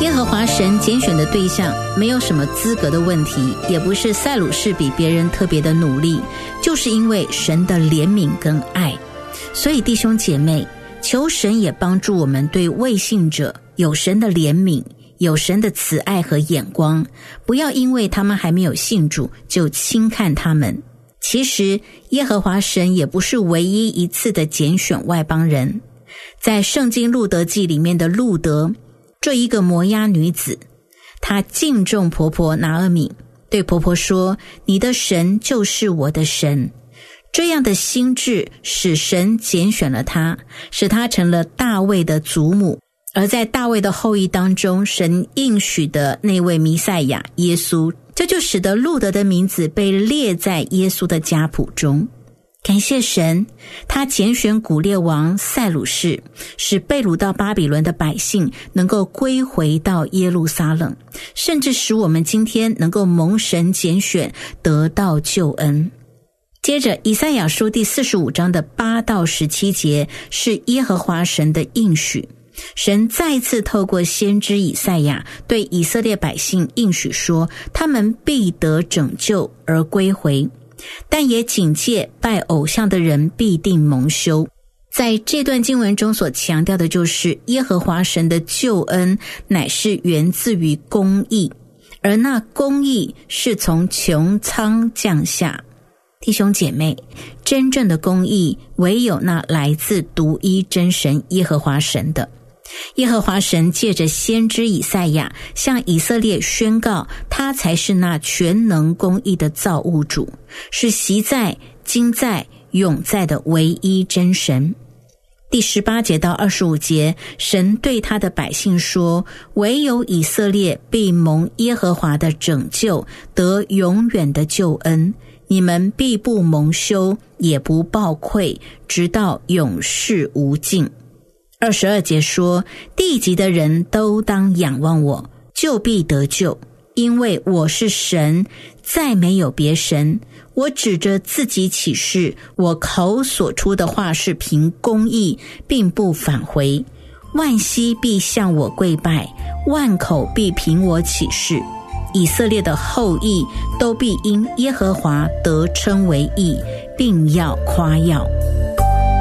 耶和华神拣选的对象没有什么资格的问题，也不是塞鲁士比别人特别的努力，就是因为神的怜悯跟爱。所以弟兄姐妹，求神也帮助我们对未信者有神的怜悯，有神的慈爱和眼光，不要因为他们还没有信主就轻看他们。其实耶和华神也不是唯一一次的拣选外邦人。在圣经路德记里面的路德，这一个摩押女子，她敬重婆婆拿俄米，对婆婆说，你的神就是我的神。这样的心志使神拣选了她，使她成了大卫的祖母。而在大卫的后裔当中，神应许的那位弥赛亚耶稣，这就使得路德的名字被列在耶稣的家谱中。感谢神，他拣选古列王塞鲁士，使被掳到巴比伦的百姓能够归回到耶路撒冷，甚至使我们今天能够蒙神拣选，得到救恩。接着以赛亚书第45章的8到17节是耶和华神的应许。神再次透过先知以赛亚对以色列百姓应许说，他们必得拯救而归回，但也警戒拜偶像的人必定蒙羞。在这段经文中所强调的就是耶和华神的救恩乃是源自于公义，而那公义是从穹苍降下。弟兄姐妹，真正的公义唯有那来自独一真神耶和华神的。耶和华神借着先知以赛亚向以色列宣告，他才是那全能公义的造物主，是昔在、今在、永在的唯一真神。第18节到25节，神对他的百姓说，唯有以色列必蒙耶和华的拯救，得永远的救恩，你们必不蒙羞，也不抱愧，直到永世无尽。22节说，地极的人都当仰望我，就必得救，因为我是神，再没有别神。我指着自己起誓，我口所出的话是凭公义，并不返回。万膝必向我跪拜，万口必凭我起誓。以色列的后裔都必因耶和华得称为义，并要夸耀。